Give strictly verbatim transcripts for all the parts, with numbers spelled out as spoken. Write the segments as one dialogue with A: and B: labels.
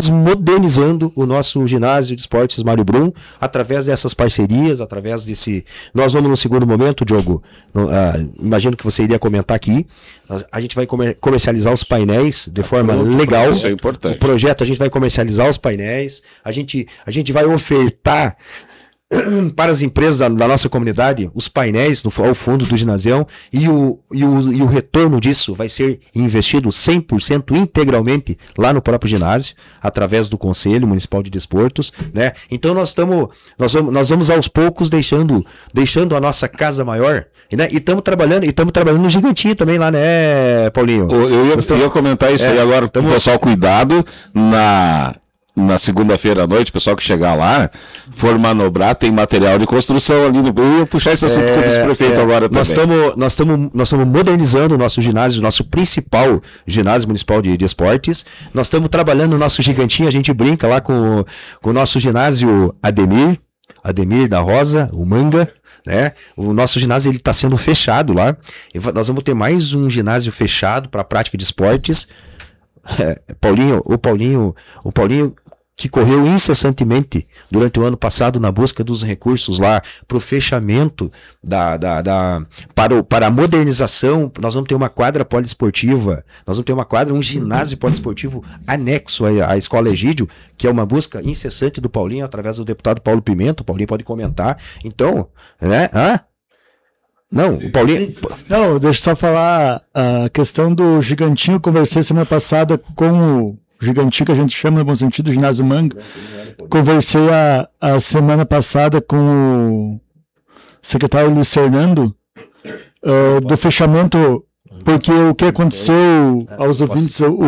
A: estamos modernizando o nosso ginásio de esportes Mário Brum através dessas parcerias, através desse... Nós vamos no segundo momento, Diogo, no, uh, imagino que você iria comentar aqui, a gente vai comer, comercializar os painéis de forma legal.
B: Isso é importante.
A: O projeto, a gente vai comercializar os painéis, a gente, a gente vai ofertar para as empresas da, da nossa comunidade os painéis no, ao fundo do ginásio e o, e, o, e o retorno disso vai ser investido cem por cento integralmente lá no próprio ginásio, através do Conselho Municipal de Desportos, né? Então nós estamos nós vamos, nós vamos aos poucos deixando, deixando a nossa casa maior, né? E estamos trabalhando e estamos trabalhando no Gigantinho também lá, né, Paulinho?
B: Eu ia, tamo, eu ia comentar isso é, aí agora, tamo, pessoal, cuidado na... Na segunda-feira à noite, o pessoal que chegar lá, for manobrar, tem material de construção ali. No... Eu ia puxar esse assunto é, com o vice-prefeito é, agora
A: nós
B: também.
A: Tamo, nós estamos nós estamos modernizando o nosso ginásio, nosso principal ginásio municipal de, de esportes. Nós estamos trabalhando no nosso Gigantinho, a gente brinca lá com, com o nosso ginásio Ademir, Ademir da Rosa, o Manga. Né? O nosso ginásio está sendo fechado lá. Nós vamos ter mais um ginásio fechado para a prática de esportes. É, Paulinho, o Paulinho, o Paulinho que correu incessantemente durante o ano passado na busca dos recursos lá para o fechamento da, da, da para, o, para a modernização. Nós vamos ter uma quadra poliesportiva, nós vamos ter uma quadra, um ginásio poliesportivo anexo à, à Escola Egídio, que é uma busca incessante do Paulinho através do deputado Paulo Pimenta. O Paulinho pode comentar. Então, né? Hã? Não, o Paulinho...
C: Não, deixa eu só falar a questão do Gigantinho. Conversei semana passada com o Gigantinho, que a gente chama no bom sentido, Ginásio Manga. Conversei a, a semana passada com o secretário Luiz Fernando uh, do fechamento, porque o que aconteceu aos ouvintes, o,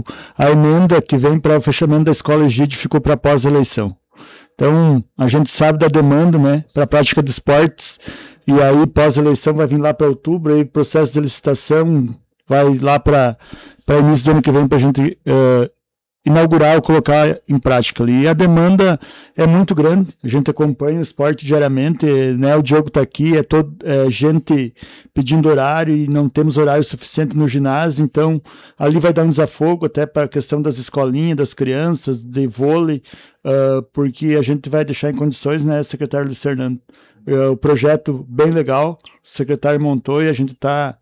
C: a emenda que vem para o fechamento da Escola Egídio ficou para pós-eleição. Então, a gente sabe da demanda, né, para a prática de esportes. E aí, pós-eleição, vai vir lá para outubro, aí processo de licitação vai lá para início do ano que vem para a gente uh, inaugurar ou colocar em prática ali. E a demanda é muito grande, a gente acompanha o esporte diariamente, né? O Diogo está aqui, é, todo, é gente pedindo horário e não temos horário suficiente no ginásio, então ali vai dar um desafogo até para a questão das escolinhas, das crianças, de vôlei, uh, porque a gente vai deixar em condições, né, secretário Luiz Fernando? Uh, o projeto bem legal, o secretário montou e a gente tá,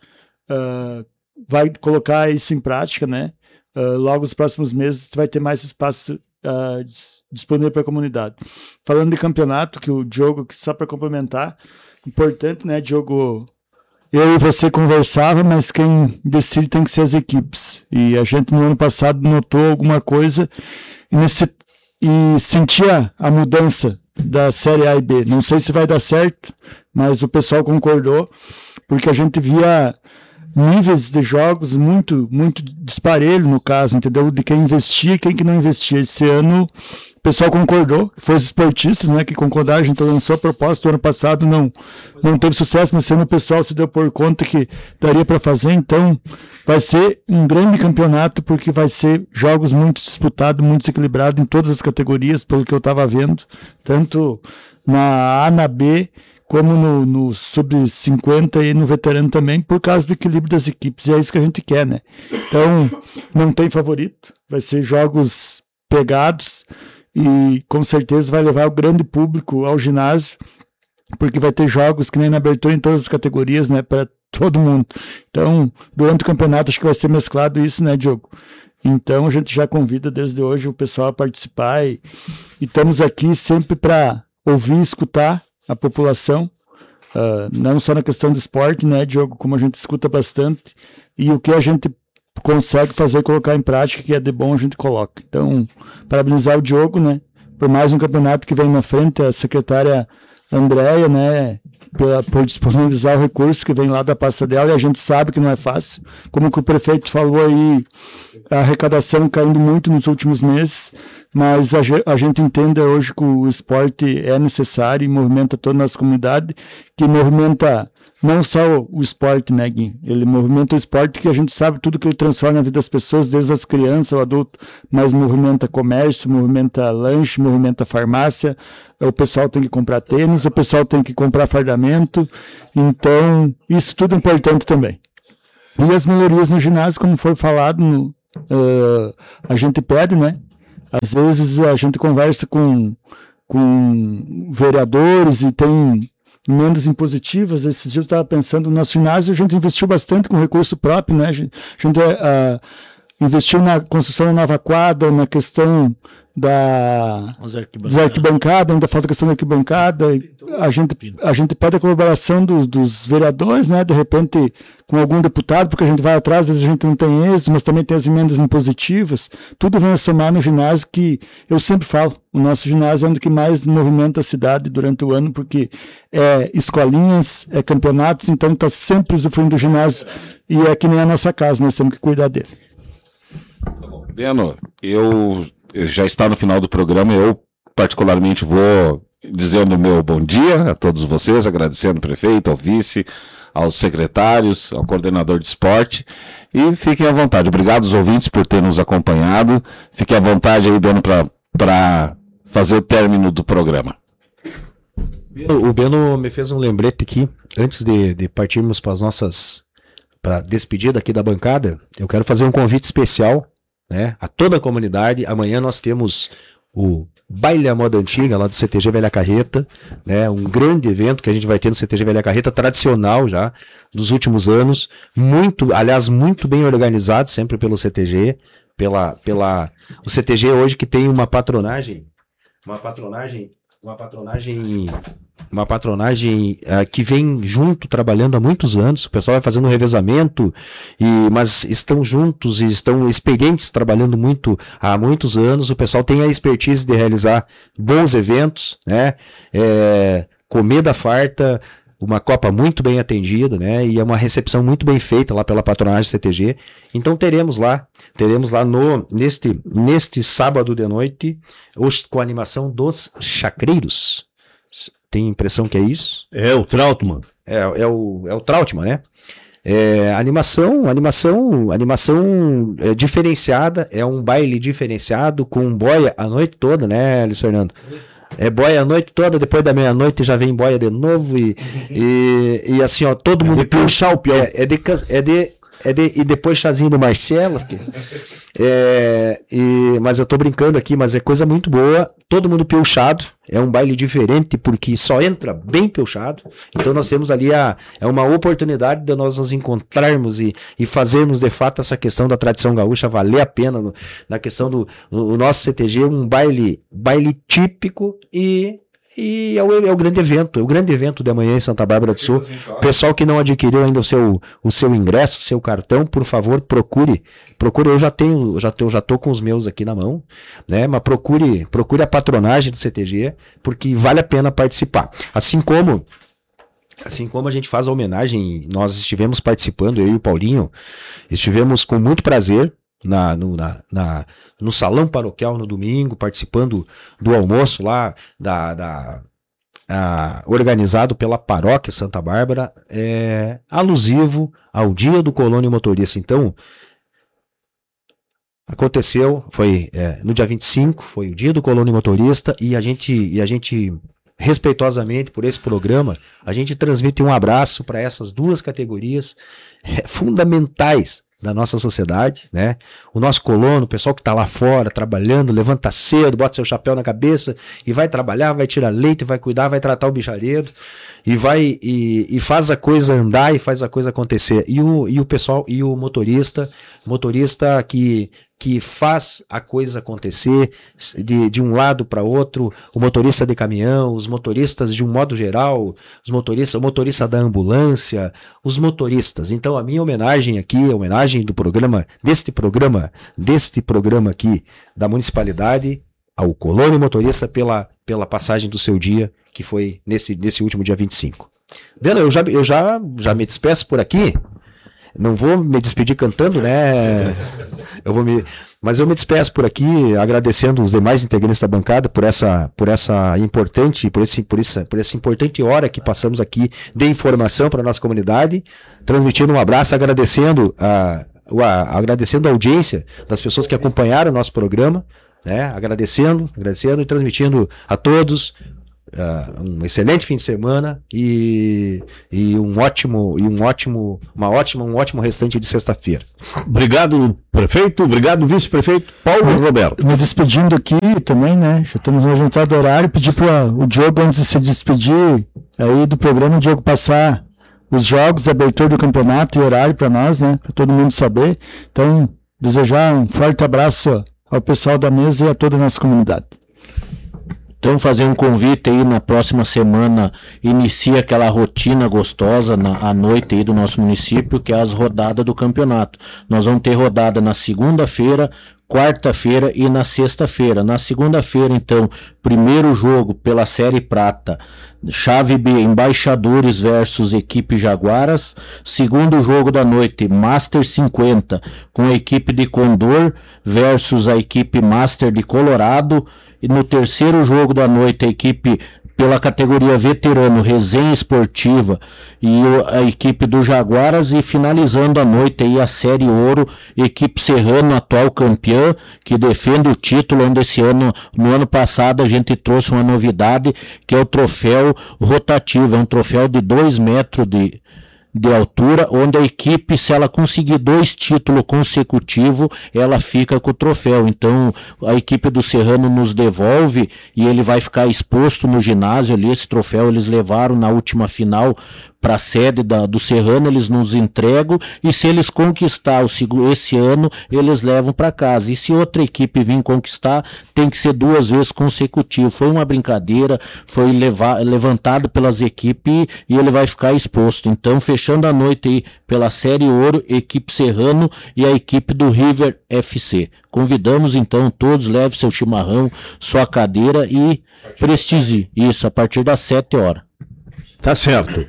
C: uh, vai colocar isso em prática, né? Uh, logo nos próximos meses vai ter mais espaço uh, disponível para a comunidade. Falando de campeonato, que o Diogo, só para complementar, importante, né, Diogo? Eu e você conversava, mas quem decide tem que ser as equipes. E a gente no ano passado notou alguma coisa e, nesse, e sentia a mudança da Série A e B. Não sei se vai dar certo, mas o pessoal concordou, porque a gente via níveis de jogos muito, muito disparelho no caso, entendeu? De quem investia e quem que não investia. Esse ano o pessoal concordou, foi os esportistas, né, que concordaram, a gente lançou a proposta, o ano passado não, não teve sucesso, mas esse ano o pessoal se deu por conta que daria para fazer, então vai ser um grande campeonato, porque vai ser jogos muito disputados, muito desequilibrados em todas as categorias, pelo que eu estava vendo, tanto na A, na B, como no, no sub cinquenta e no veterano também, por causa do equilíbrio das equipes, e é isso que a gente quer, né? Então, não tem favorito, vai ser jogos pegados, e com certeza vai levar o grande público ao ginásio, porque vai ter jogos que nem na abertura em todas as categorias, né, para todo mundo. Então, durante o campeonato acho que vai ser mesclado isso, né, Diogo? Então a gente já convida desde hoje o pessoal a participar e, e estamos aqui sempre para ouvir e escutar a população, uh, não só na questão do esporte, né, Diogo, como a gente escuta bastante, e o que a gente consegue fazer, colocar em prática, que é de bom, a gente coloca. Então, parabenizar o Diogo, né, por mais um campeonato que vem na frente, a secretária Andréia, né, por, por disponibilizar o recurso que vem lá da pasta dela, e a gente sabe que não é fácil, como que o prefeito falou aí, a arrecadação caindo muito nos últimos meses, mas a, a gente entende hoje que o esporte é necessário e movimenta toda a nossa comunidade, que movimenta não só o esporte, né, Gui? Ele movimenta o esporte que a gente sabe tudo que ele transforma na vida das pessoas, desde as crianças, o adulto, mas movimenta comércio, movimenta lanche, movimenta farmácia, o pessoal tem que comprar tênis, o pessoal tem que comprar fardamento, então isso tudo é importante também. E as melhorias no ginásio, como foi falado, no, uh, a gente pede, né? Às vezes a gente conversa com, com vereadores e tem emendas impositivas. Esses dias eu estava pensando, no nosso ginásio a gente investiu bastante com recurso próprio, né? A gente, a gente uh, investiu na construção da nova quadra, na questão da arquibancada, ainda falta a questão da arquibancada. A gente, a gente pede a colaboração do, dos vereadores, né? De repente, com algum deputado, porque a gente vai atrás, às vezes a gente não tem êxito, mas também tem as emendas impositivas. Tudo vem a somar no ginásio, que eu sempre falo, o nosso ginásio é um do que mais movimenta a cidade durante o ano, porque é escolinhas, é campeonatos, então está sempre usufruindo do ginásio, e é que nem a nossa casa, nós temos que cuidar dele.
B: Beno, eu... já está no final do programa, eu particularmente vou dizendo o meu bom dia a todos vocês, agradecendo ao prefeito, ao vice, aos secretários, ao coordenador de esporte, e fiquem à vontade. Obrigado aos ouvintes por terem nos acompanhado. Fiquem à vontade aí, Beno, para fazer o término do programa.
A: O Beno me fez um lembrete aqui, antes de, de partirmos para as nossas, para a despedida aqui da bancada. Eu quero fazer um convite especial, né, a toda a comunidade. Amanhã nós temos o Baile à Moda Antiga, lá do C T G Velha Carreta, né, um grande evento que a gente vai ter no C T G Velha Carreta, tradicional já, dos últimos anos, muito, aliás, muito bem organizado, sempre pelo C T G, pela, pela, o C T G hoje que tem uma patronagem, uma patronagem, uma patronagem, uma patronagem uh, que vem junto, trabalhando há muitos anos. O pessoal vai fazendo um revezamento, e, mas estão juntos e estão experientes, trabalhando muito há muitos anos. O pessoal tem a expertise de realizar bons eventos, né? É, comida farta, uma Copa muito bem atendida, né? E é uma recepção muito bem feita lá pela patronagem C T G. Então teremos lá, teremos lá no, neste, neste sábado de noite, os, com a animação dos Chacreiros. Tem impressão que é isso?
D: É o Trautmann.
A: É, é, o, é o Trautmann, né? É, animação, animação, animação é, diferenciada, é um baile diferenciado com boia a noite toda, né, Luiz Fernando? É boia a noite toda, depois da meia-noite já vem boia de novo e, e, e assim, ó, todo mundo...
D: É de puxar o peão.
A: É, é de... É de É de, e depois chazinho do Marcelo. É, e, mas eu tô brincando aqui, mas é coisa muito boa. Todo mundo piochado. É um baile diferente porque só entra bem piochado. Então nós temos ali a, é uma oportunidade de nós nos encontrarmos e, e fazermos de fato essa questão da tradição gaúcha valer a pena no, na questão do no, nosso C T G, um baile, baile típico e E é o, é o grande evento, é o grande evento de amanhã em Santa Bárbara do Sul. Pessoal que não adquiriu ainda o seu, o seu ingresso, o seu cartão, por favor, procure. Procure, eu já tenho, já tô, já tô com os meus aqui na mão, né? Mas procure, procure a patronagem do C T G, porque vale a pena participar. Assim como, assim como a gente faz a homenagem, nós estivemos participando, eu e o Paulinho, estivemos com muito prazer Na, no, na, na, no salão paroquial no domingo, participando do almoço lá, da, da, a, organizado pela paróquia Santa Bárbara, é, alusivo ao dia do Colônia Motorista. Então, aconteceu, foi é, no dia vinte e cinco, foi o dia do Colônia Motorista, e a gente, e a gente respeitosamente por esse programa, a gente transmite um abraço para essas duas categorias é, fundamentais da nossa sociedade, né? O nosso colono, o pessoal que está lá fora trabalhando, levanta cedo, bota seu chapéu na cabeça e vai trabalhar, vai tirar leite, vai cuidar, vai tratar o bicharedo e vai e, e faz a coisa andar e faz a coisa acontecer. E o, e o pessoal, e o motorista, motorista que que faz a coisa acontecer de, de um lado para outro, o motorista de caminhão, os motoristas de um modo geral, os motoristas, o motorista da ambulância, os motoristas. Então a minha homenagem aqui, a homenagem do programa, deste programa, deste programa aqui da municipalidade, ao Colônia Motorista pela, pela passagem do seu dia, que foi nesse, nesse último dia vinte e cinco. Beno, eu já, eu já, já me despeço por aqui. Não vou me despedir cantando, né? Eu vou me, mas eu me despeço por aqui, agradecendo os demais integrantes da bancada por essa, por essa importante, por esse, por essa, por essa importante hora que passamos aqui de informação para a nossa comunidade, transmitindo um abraço, agradecendo a, a, agradecendo a audiência das pessoas que acompanharam o nosso programa, né? Agradecendo, agradecendo e transmitindo a todos uh, um excelente fim de semana e, e um ótimo, e um ótimo, uma ótima, um ótimo restante de sexta-feira.
D: Obrigado, prefeito. Obrigado, vice-prefeito Paulo Roberto.
C: Me despedindo aqui também, né? Já estamos no adiantado horário. Pedir para o Diogo, antes de se despedir aí do programa, o Diogo passar os jogos, a abertura do campeonato e horário para nós, né? Para todo mundo saber. Então, desejar um forte abraço ao pessoal da mesa e a toda a nossa comunidade.
E: Então, fazer um convite aí, na próxima semana inicia aquela rotina gostosa na, à noite aí do nosso município, que é as rodadas do campeonato. Nós vamos ter rodada na segunda-feira, quarta-feira e na sexta-feira. Na segunda-feira, então, primeiro jogo pela Série Prata, chave B, Embaixadores versus equipe Jaguaras. Segundo jogo da noite, Master cinquenta, com a equipe de Condor versus a equipe Master de Colorado. E no terceiro jogo da noite, a equipe pela categoria veterano, Resenha Esportiva e a equipe do Jaguaras, e finalizando a noite aí a Série Ouro, equipe Serrano, atual campeã, que defende o título, onde esse ano, no ano passado a gente trouxe uma novidade, que é o troféu rotativo, é um troféu de dois metros de de altura, onde a equipe, se ela conseguir dois títulos consecutivos, ela fica com o troféu. Então a equipe do Serrano nos devolve e ele vai ficar exposto no ginásio ali. Esse troféu eles levaram na última final para a sede da, do Serrano, eles nos entregam, e se eles conquistar o, esse ano, eles levam para casa. E se outra equipe vir conquistar, tem que ser duas vezes consecutivo. Foi uma brincadeira, foi levar, levantado pelas equipes e ele vai ficar exposto. Então, fechando a noite aí pela Série Ouro, equipe Serrano e a equipe do River F C. Convidamos então todos, leve seu chimarrão, sua cadeira e prestigie isso a partir das sete horas.
D: Tá certo.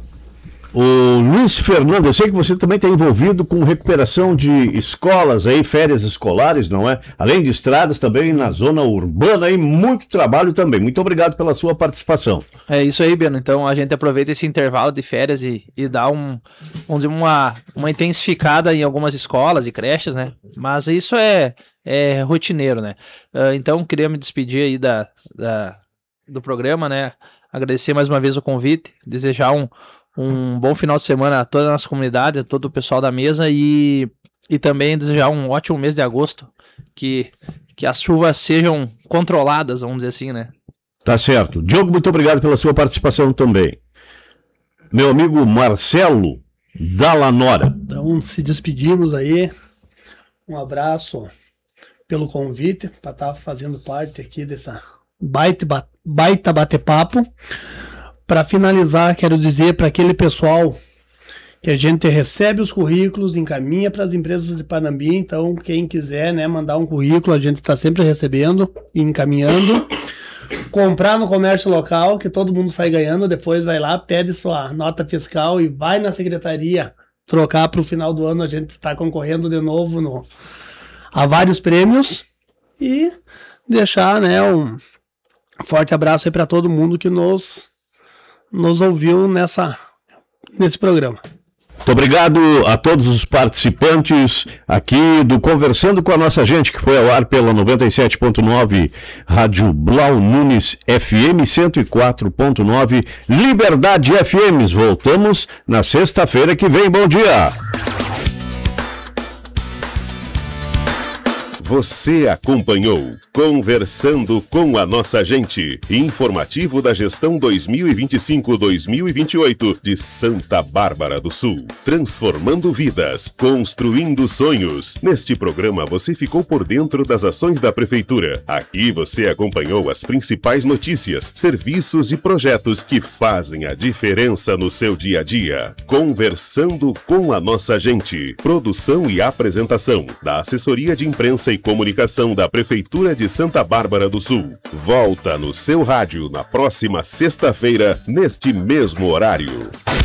D: O Luiz Fernando, eu sei que você também está envolvido com recuperação de escolas aí, férias escolares, não é? Além de estradas, também na zona urbana e muito trabalho também. Muito obrigado pela sua participação.
F: É isso aí, Beno. Então a gente aproveita esse intervalo de férias e, e dá um, vamos dizer, uma, uma intensificada em algumas escolas e creches, né? Mas isso é, é rotineiro, né? Uh, então queria me despedir aí da, da, do programa, né? Agradecer mais uma vez o convite, desejar um Um bom final de semana a toda a nossa comunidade, a todo o pessoal da mesa, e, e também desejar um ótimo mês de agosto, que, que as chuvas sejam controladas, vamos dizer assim, né?
D: Tá certo. Diogo, muito obrigado pela sua participação também. Meu amigo Marcelo Dallanora.
G: Então, se despedimos aí, um abraço pelo convite, para estar fazendo parte aqui dessa baita, baita bate-papo. Para finalizar, quero dizer para aquele pessoal que a gente recebe os currículos, encaminha para as empresas de Panambi. Então, quem quiser, né, mandar um currículo, a gente está sempre recebendo e encaminhando. Comprar no comércio local, que todo mundo sai ganhando. Depois vai lá, pede sua nota fiscal e vai na secretaria trocar para o final do ano. A gente está concorrendo de novo no, a vários prêmios. E deixar, né, um forte abraço aí para todo mundo que nos... nos ouviu nessa, nesse programa.
D: Muito obrigado a todos os participantes aqui do Conversando com a Nossa Gente, que foi ao ar pela noventa e sete ponto nove Rádio Blau Nunes F M, cento e quatro ponto nove Liberdade F M. Voltamos na sexta-feira que vem. Bom dia!
H: Você acompanhou Conversando com a Nossa Gente, informativo da gestão dois mil e vinte e cinco a dois mil e vinte e oito de Santa Bárbara do Sul. Transformando vidas, construindo sonhos. Neste programa você ficou por dentro das ações da Prefeitura. Aqui você acompanhou as principais notícias, serviços e projetos que fazem a diferença no seu dia a dia. Conversando com a Nossa Gente. Produção e apresentação da Assessoria de Imprensa e Comunicação da Prefeitura de Santa Bárbara do Sul. Volta no seu rádio na próxima sexta-feira, neste mesmo horário.